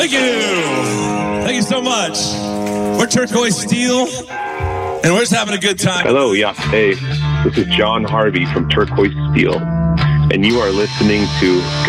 Thank you. Thank you so much. We're Turquoise Steel, and we're just having a good time. Hello, yeah. Hey, this is John Harvey from Turquoise Steel, and you are listening to